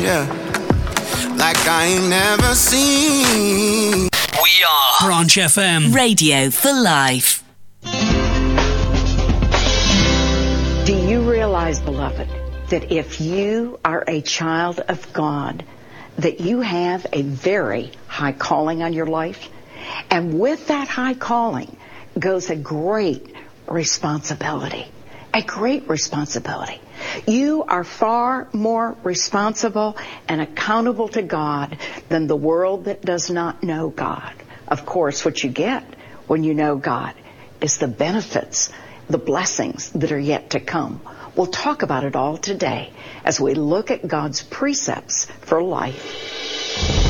Yeah, like I ain't never seen. We are Branch FM. Radio for life. Do you realize, beloved, that if you are a child of God, that you have a very high calling on your life? And with that high calling goes a great responsibility. A great responsibility. You are far more responsible and accountable to God than the world that does not know God. Of course, what you get when you know God is the benefits, the blessings that are yet to come. We'll talk about it all today as we look at God's precepts for life.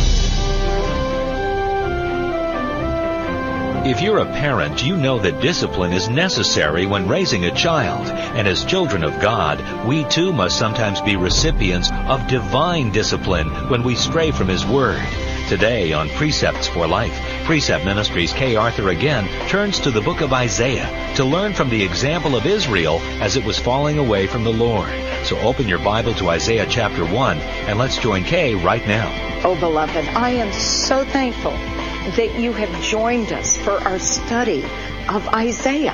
If you're a parent, you know that discipline is necessary when raising a child. And as children of God, we too must sometimes be recipients of divine discipline when we stray from His Word. Today on Precepts for Life, Precept Ministries' Kay Arthur again turns to the book of Isaiah to learn from the example of Israel as it was falling away from the Lord. So open your Bible to Isaiah chapter 1 and let's join Kay right now. Oh, beloved, I am so thankful that you have joined us for our study of Isaiah.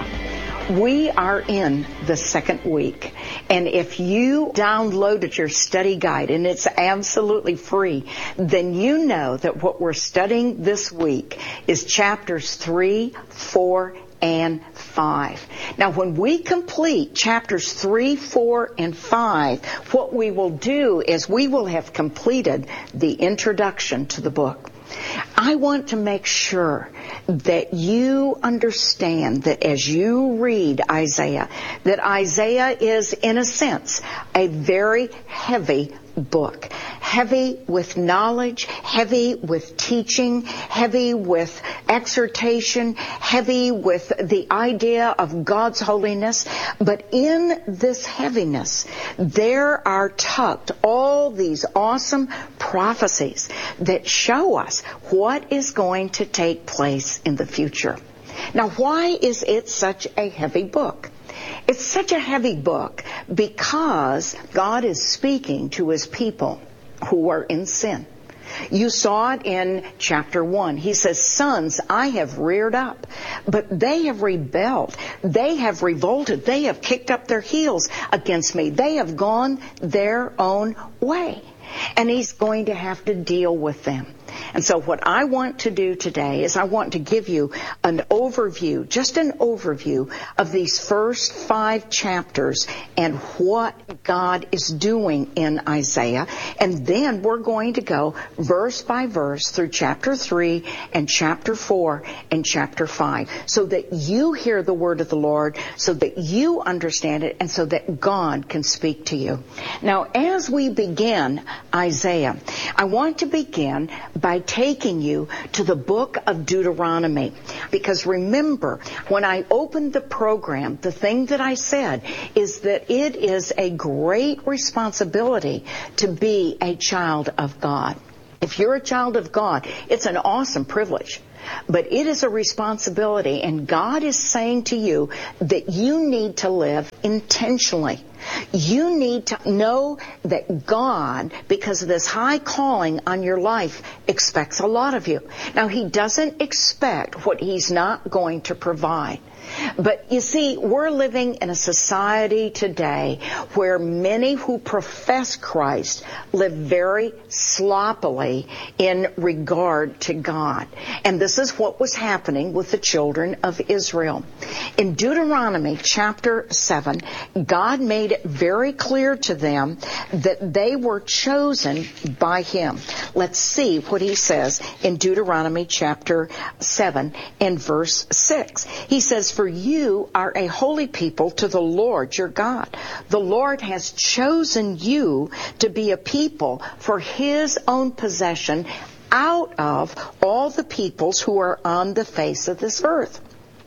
We are in the second week, and if you downloaded your study guide, and it's absolutely free, then you know that what we're studying this week is chapters 3, 4, and 5. Now, when we complete chapters 3, 4, and 5, what we will do is we will have completed the introduction to the book. I want to make sure that you understand that as you read Isaiah, that Isaiah is, in a sense, a very heavy book. Heavy with knowledge, heavy with teaching, heavy with exhortation, heavy with the idea of God's holiness. But in this heaviness, there are tucked all these awesome prophecies that show us what is going to take place in the future. Now, why is it such a heavy book? It's such a heavy book because God is speaking to His people who are in sin. You saw it in chapter 1. He says, "Sons I have reared up, but they have rebelled. They have revolted. They have kicked up their heels against me. They have gone their own way." And He's going to have to deal with them. And so what I want to do today is I want to give you an overview, just an overview of these first 5 chapters and what God is doing in Isaiah. And then we're going to go verse by verse through chapter 3 and chapter 4 and chapter 5 so that you hear the word of the Lord, so that you understand it, and so that God can speak to you. Now, as we begin Isaiah, I want to begin by taking you to the book of Deuteronomy. Because remember, when I opened the program, the thing that I said is that it is a great responsibility to be a child of God. If you're a child of God, it's an awesome privilege. But it is a responsibility, and God is saying to you that you need to live intentionally. You need to know that God, because of this high calling on your life, expects a lot of you. Now, He doesn't expect what He's not going to provide. But you see, we're living in a society today where many who profess Christ live very sloppily in regard to God. And this is what was happening with the children of Israel. In Deuteronomy chapter 7, God made it very clear to them that they were chosen by Him. Let's see what He says in Deuteronomy chapter 7 and verse 6. He says, "For you are a holy people to the Lord your God. The Lord has chosen you to be a people for His own possession out of all the peoples who are on the face of this earth."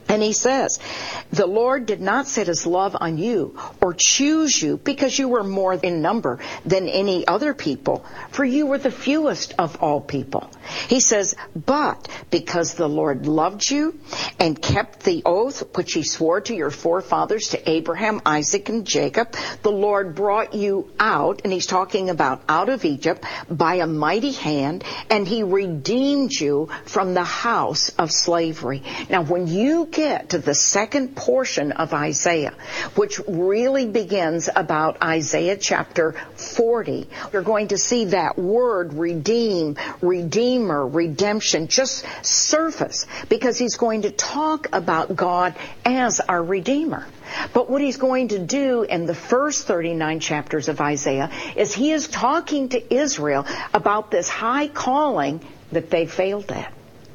And he says, the Lord did not set his love on you or choose you because you were more in number than any other people, for you were the fewest of all people. He says, but because the Lord loved you and kept the oath which he swore to your forefathers, to Abraham, Isaac, and Jacob, the Lord brought you out, and he's talking about out of Egypt, by a mighty hand, and he redeemed you from the house of slavery. Now, when you get to the second portion of Isaiah, which really begins about Isaiah chapter 40, you're going to see that word redeem, redeemer, redemption just surface, because he's going to talk about God as our Redeemer. But what he's going to do in the first 39 chapters of Isaiah is he is talking to Israel about this high calling that they failed at.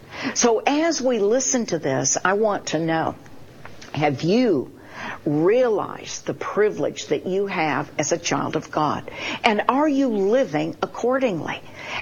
So as we listen to this, I want to know, have you realized the privilege that you have as a child of God? And are you living accordingly?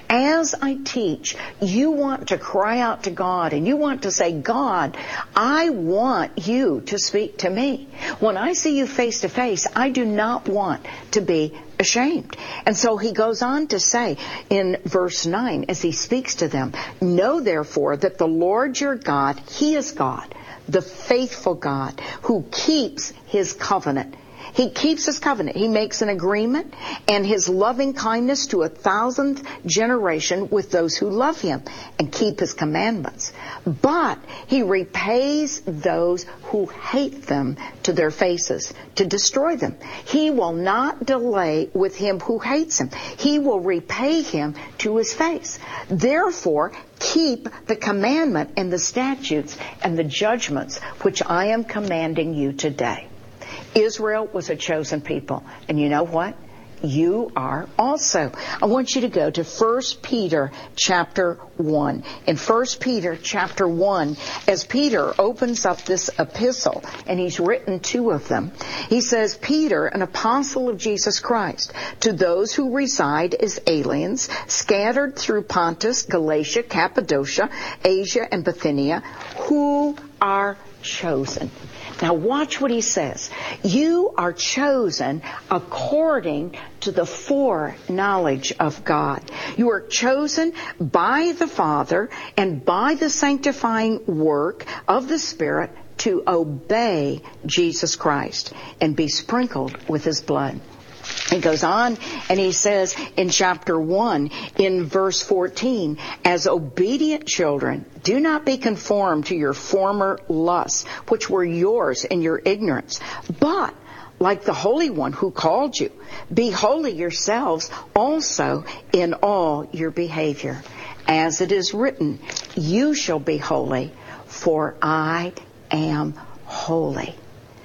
As I teach, you want to cry out to God and you want to say, God, I want you to speak to me. When I see you face to face, I do not want to be ashamed. And so he goes on to say in verse 9, as he speaks to them, know therefore that the Lord your God, he is God, the faithful God, who keeps his covenant. He keeps his covenant. He makes an agreement and his loving kindness to 1,000th generation with those who love him and keep his commandments. But he repays those who hate them to their faces, to destroy them. He will not delay with him who hates him. He will repay him to his face. Therefore, keep the commandment and the statutes and the judgments which I am commanding you today. Israel was a chosen people. And you know what? You are also. I want you to go to 1 Peter chapter 1. In 1 Peter chapter 1, as Peter opens up this epistle, and he's written 2 of them, he says, Peter, an apostle of Jesus Christ, to those who reside as aliens, scattered through Pontus, Galatia, Cappadocia, Asia, and Bithynia, who are chosen. Now watch what he says. You are chosen according to the foreknowledge of God. You are chosen by the Father and by the sanctifying work of the Spirit to obey Jesus Christ and be sprinkled with his blood. He goes on and he says in chapter 1, in verse 14, as obedient children, do not be conformed to your former lusts, which were yours in your ignorance, but like the Holy One who called you, be holy yourselves also in all your behavior. As it is written, you shall be holy, for I am holy.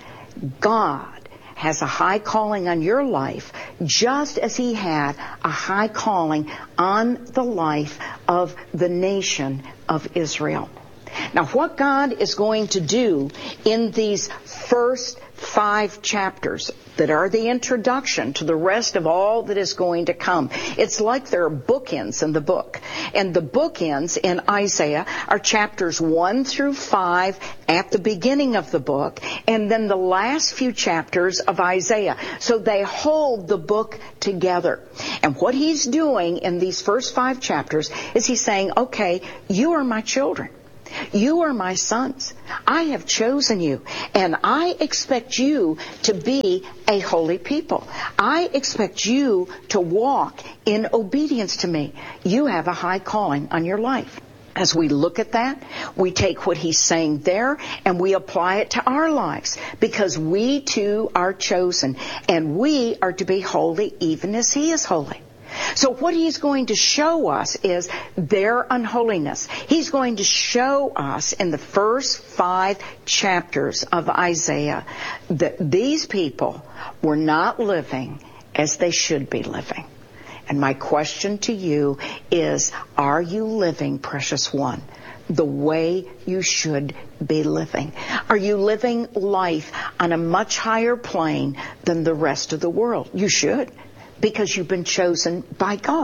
God has a high calling on your life, just as he had a high calling on the life of the nation of Israel. Now, what God is going to do in these first 5 chapters that are the introduction to the rest of all that is going to come. It's like there are bookends in the book. And the bookends in Isaiah are chapters 1 through 5 at the beginning of the book, and then the last few chapters of Isaiah. So they hold the book together. And what he's doing in these first 5 chapters is he's saying, okay, you are my children. You are my sons. I have chosen you, and I expect you to be a holy people. I expect you to walk in obedience to me. You have a high calling on your life. As we look at that, we take what he's saying there and we apply it to our lives, because we too are chosen, and we are to be holy even as he is holy. So what he's going to show us is their unholiness. He's going to show us in the first 5 chapters of Isaiah that these people were not living as they should be living. And my question to you is, are you living, precious one, the way you should be living? Are you living life on a much higher plane than the rest of the world? You should, because you've been chosen by God.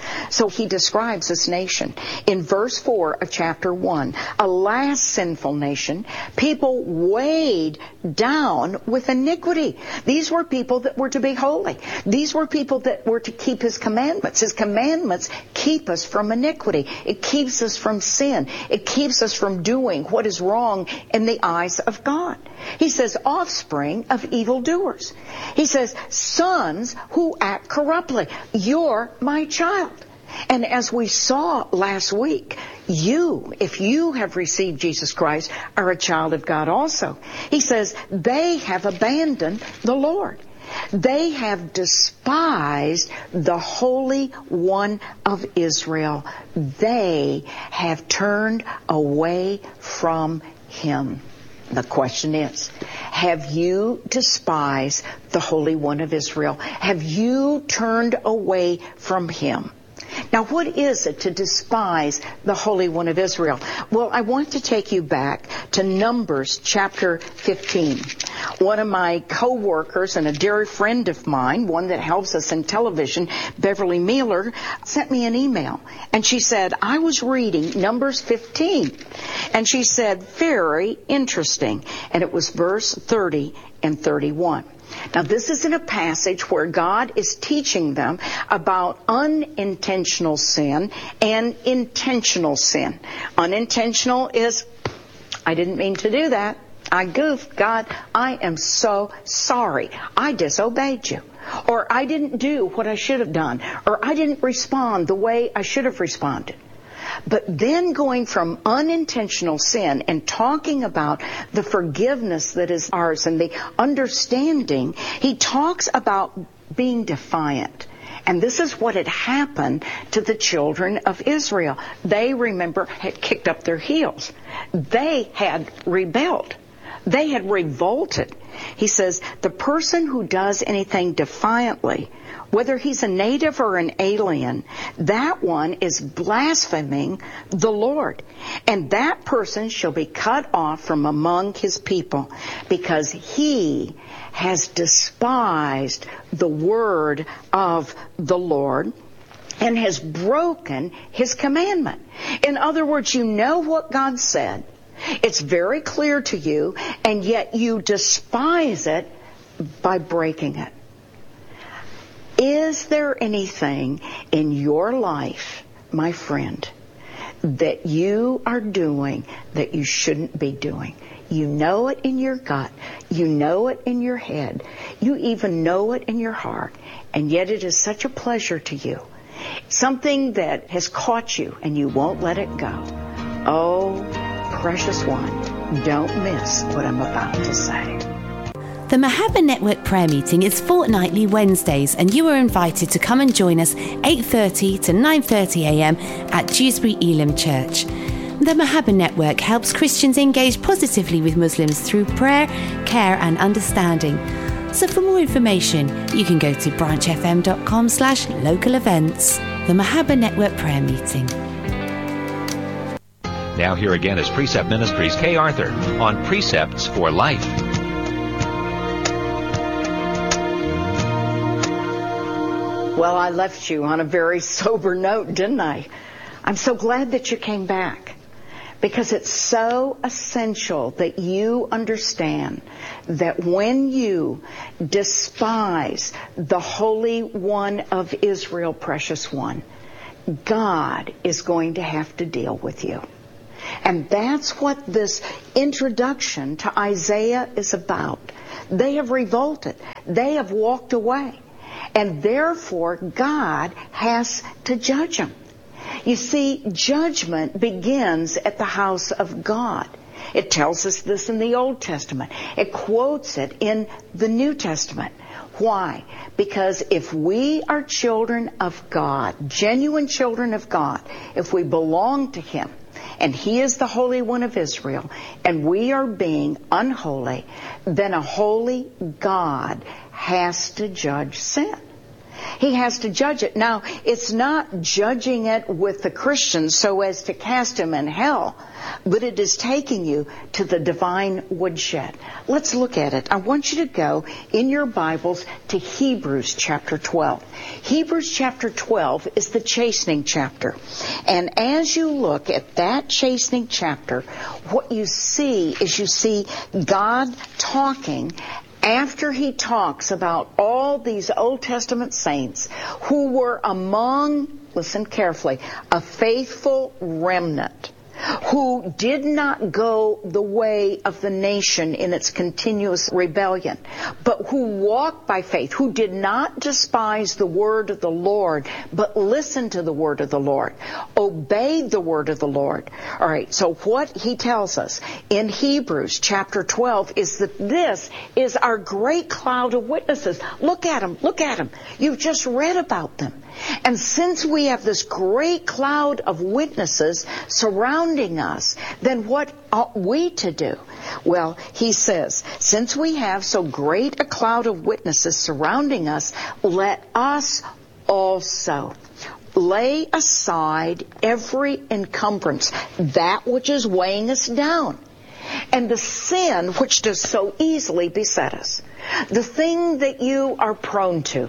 So he describes this nation in verse 4 of chapter 1. A last sinful nation, people weighed down with iniquity. These were people that were to be holy. These were people that were to keep his commandments. His commandments keep us from iniquity. It keeps us from sin. It keeps us from doing what is wrong in the eyes of God. He says, offspring of evildoers. He says, sons who act corruptly. You're my child. And as we saw last week, you, if you have received Jesus Christ, are a child of God also. He says, they have abandoned the Lord. They have despised the Holy One of Israel. They have turned away from him. The question is, have you despised the Holy One of Israel? Have you turned away from him? Now, what is it to despise the Holy One of Israel? Well, I want to take you back to Numbers chapter 15. One of my co-workers and a dear friend of mine, one that helps us in television, Beverly Mueller, sent me an email. And she said, I was reading Numbers 15. And she said, very interesting. And it was verse 30 and 31. Now, this is in a passage where God is teaching them about unintentional sin and intentional sin. Unintentional is, I didn't mean to do that. I goofed. God, I am so sorry. I disobeyed you. Or I didn't do what I should have done. Or I didn't respond the way I should have responded. But then going from unintentional sin and talking about the forgiveness that is ours and the understanding, he talks about being defiant. And this is what had happened to the children of Israel. They, remember, had kicked up their heels. They had rebelled. They had revolted. He says, the person who does anything defiantly, whether he's a native or an alien, that one is blaspheming the Lord. And that person shall be cut off from among his people, because he has despised the word of the Lord and has broken his commandment. In other words, you know what God said. It's very clear to you, and yet you despise it by breaking it. Is there anything in your life, my friend, that you are doing that you shouldn't be doing? You know it in your gut. You know it in your head. You even know it in your heart. And yet it is such a pleasure to you. Something that has caught you and you won't let it go. Oh, precious one, don't miss what I'm about to say. The Mahabba Network prayer meeting is fortnightly Wednesdays, and you are invited to come and join us 8:30 to 9:30 a.m. at Dewsbury Elim Church. The Mahabba Network helps Christians engage positively with Muslims through prayer, care and understanding. So for more information, you can go to branchfm.com/local events. The Mahabba Network prayer meeting. Now here again is Precept Ministries' Kay Arthur on Precepts for Life. Well, I left you on a very sober note, didn't I? I'm so glad that you came back, because it's so essential that you understand that when you despise the Holy One of Israel, precious one, God is going to have to deal with you. And that's what this introduction to Isaiah is about. They have revolted. They have walked away. And therefore, God has to judge them. You see, judgment begins at the house of God. It tells us this in the Old Testament. It quotes it in the New Testament. Why? Because if we are children of God, genuine children of God, if we belong to Him, and He is the Holy One of Israel, and we are being unholy, then a holy God has to judge sin. He has to judge it. Now, it's not judging it with the Christians so as to cast him in hell, but it is taking you to the divine woodshed. Let's look at it. I want you to go in your Bibles to Hebrews chapter 12. Hebrews chapter 12 is the chastening chapter. And as you look at that chastening chapter, what you see is God talking after he talks about all these Old Testament saints who were among, listen carefully, a faithful remnant who did not go the way of the nation in its continuous rebellion, but who walked by faith, who did not despise the word of the Lord, but listened to the word of the Lord, obeyed the word of the Lord. All right, so what he tells us in Hebrews chapter 12 is that this is our great cloud of witnesses. Look at them, look at them. You've just read about them. And since we have this great cloud of witnesses surrounding us, then what ought we to do? Well, he says, since we have so great a cloud of witnesses surrounding us, let us also lay aside every encumbrance, that which is weighing us down, and the sin which does so easily beset us, the thing that you are prone to.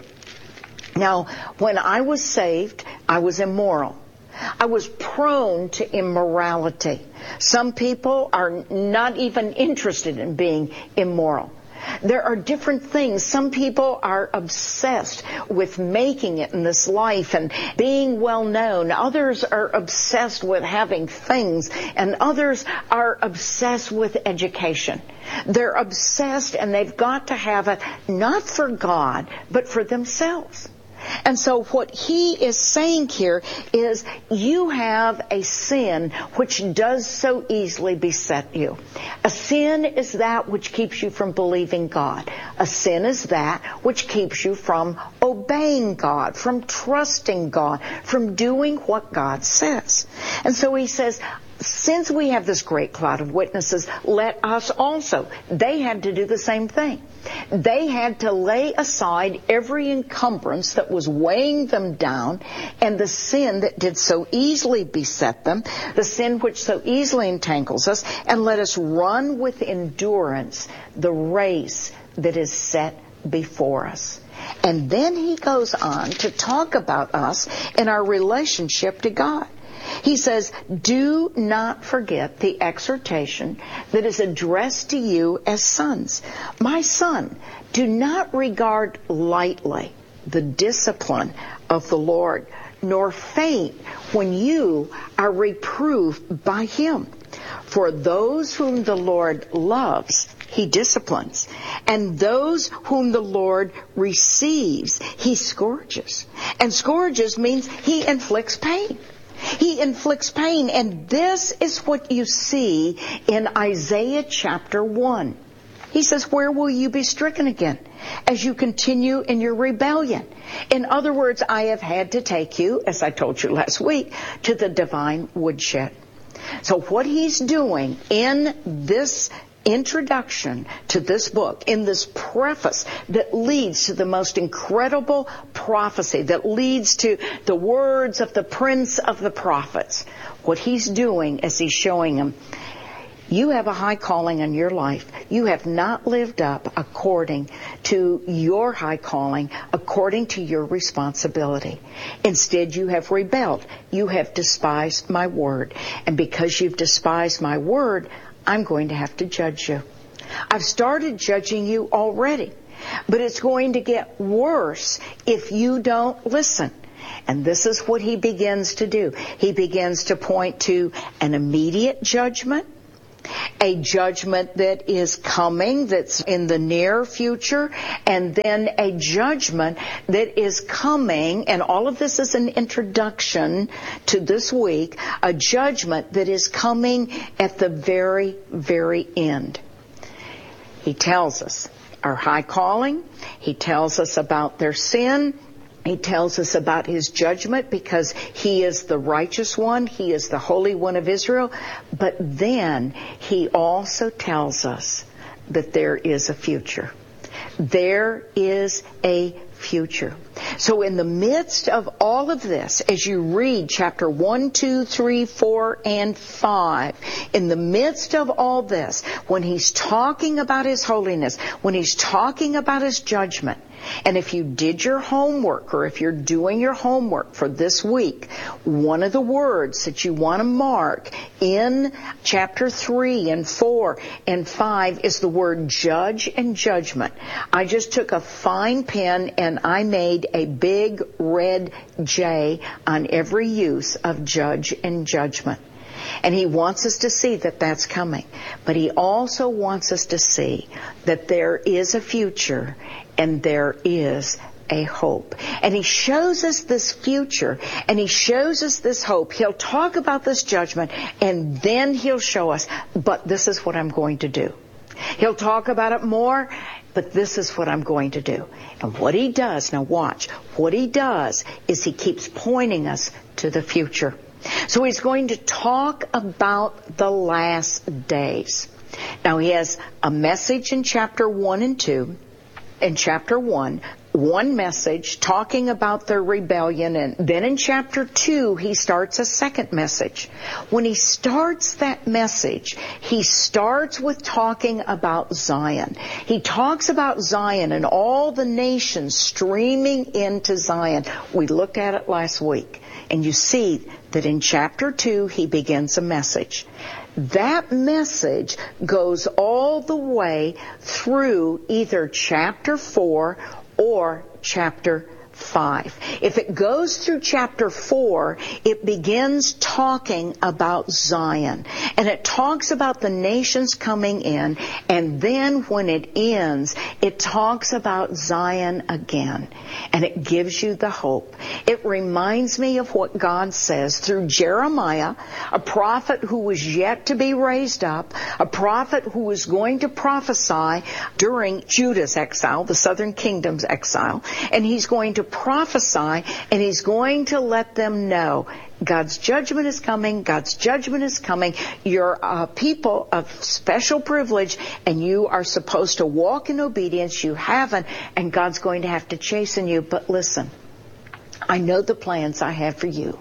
Now, when I was saved, I was immoral. I was prone to immorality. Some people are not even interested in being immoral. There are different things. Some people are obsessed with making it in this life and being well known. Others are obsessed with having things, and others are obsessed with education. They're obsessed, and they've got to have it not for God, but for themselves. And so what he is saying here is you have a sin which does so easily beset you. A sin is that which keeps you from believing God. A sin is that which keeps you from obeying God, from trusting God, from doing what God says. And so he says, since we have this great cloud of witnesses, let us also. They had to do the same thing. They had to lay aside every encumbrance that was weighing them down and the sin that did so easily beset them, the sin which so easily entangles us, and let us run with endurance the race that is set before us. And then he goes on to talk about us and our relationship to God. He says, do not forget the exhortation that is addressed to you as sons. My son, do not regard lightly the discipline of the Lord, nor faint when you are reproved by him. For those whom the Lord loves, he disciplines, and those whom the Lord receives, he scourges. And scourges means he inflicts pain. He inflicts pain, and this is what you see in Isaiah chapter 1. He says, where will you be stricken again as you continue in your rebellion? In other words, I have had to take you, as I told you last week, to the divine woodshed. So what he's doing in this introduction to this book, in this preface that leads to the most incredible prophecy, that leads to the words of the Prince of the Prophets, what he's doing is he's showing them, you have a high calling in your life. You have not lived up according to your high calling, according to your responsibility. Instead, you have rebelled. You have despised my word. And because you've despised my word, I'm going to have to judge you. I've started judging you already, but it's going to get worse if you don't listen. And this is what he begins to do. He begins to point to an immediate judgment, a judgment that is coming, that's in the near future, and then a judgment that is coming, and all of this is an introduction to this week, a judgment that is coming at the very, very end. He tells us our high calling. He tells us about their sin. He tells us about his judgment because he is the righteous one. He is the Holy One of Israel. But then he also tells us that there is a future. There is a future. So in the midst of all of this, as you read chapter 1, 2, 3, 4, and 5, in the midst of all this, when he's talking about his holiness, when he's talking about his judgment, and if you did your homework, or if you're doing your homework for this week, one of the words that you want to mark in chapter 3 and 4 and 5 is the word judge and judgment. I just took a fine pen and I made a big red J on every use of judge and judgment. And he wants us to see that that's coming. But he also wants us to see that there is a future and there is a hope. And he shows us this future and he shows us this hope. He'll talk about this judgment and then he'll show us, but this is what I'm going to do. He'll talk about it more, but this is what I'm going to do. And what he does, now watch, what he does is he keeps pointing us to the future. So he's going to talk about the last days. Now he has a message in chapter 1 and 2. In chapter 1, one message talking about their rebellion, and then in chapter 2 he starts a second message. When he starts that message, he starts with talking about Zion. He talks about Zion and all the nations streaming into Zion. We looked at it last week, and you see that in chapter 2 he begins a message. That message goes all the way through either chapter 4 or chapter 5. If it goes through chapter 4, it begins talking about Zion. And it talks about the nations coming in. And then when it ends, it talks about Zion again. And it gives you the hope. It reminds me of what God says through Jeremiah, a prophet who was yet to be raised up, a prophet who was going to prophesy during Judah's exile, the southern kingdom's exile. And he's going to prophesy, and he's going to let them know God's judgment is coming. God's judgment is coming. You're a people of special privilege, and you are supposed to walk in obedience. You haven't, and God's going to have to chasten you. But listen, I know the plans I have for you.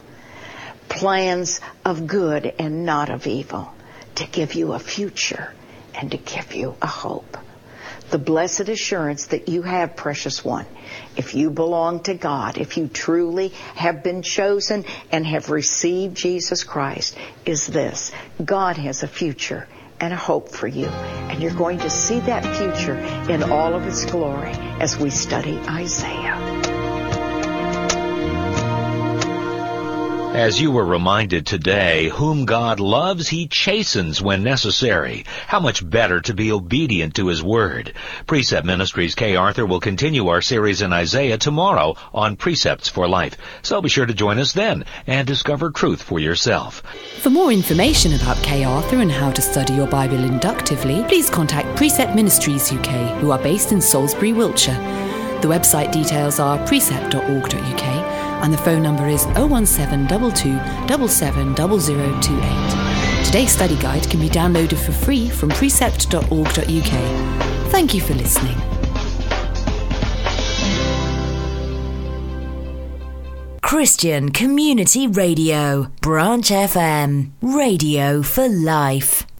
Plans of good and not of evil, to give you a future and to give you a hope. The blessed assurance that you have, precious one, if you belong to God, if you truly have been chosen and have received Jesus Christ, is this: God has a future and a hope for you. And you're going to see that future in all of its glory as we study Isaiah. As you were reminded today, whom God loves, he chastens when necessary. How much better to be obedient to his word. Precept Ministries Kay Arthur will continue our series in Isaiah tomorrow on Precepts for Life. So be sure to join us then and discover truth for yourself. For more information about Kay Arthur and how to study your Bible inductively, please contact Precept Ministries UK, who are based in Salisbury, Wiltshire. The website details are precept.org.uk. and the phone number is 01722 770028. Today's study guide can be downloaded for free from precept.org.uk. Thank you for listening. Christian Community Radio, Branch FM, Radio for Life.